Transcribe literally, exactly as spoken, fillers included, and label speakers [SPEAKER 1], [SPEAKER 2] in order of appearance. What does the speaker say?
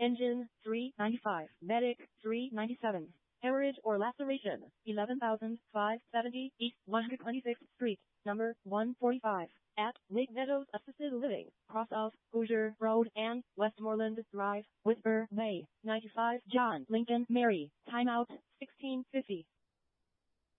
[SPEAKER 1] Engine, three ninety-five. Medic, three ninety-seven. Hemorrhage or laceration, eleven thousand five hundred seventy East one hundred twenty-sixth Street, number one forty-five, at Lake Meadows Assisted Living, cross of Hoosier Road and Westmoreland Drive, Whisper Bay, ninety-five John Lincoln Mary, timeout, sixteen fifty.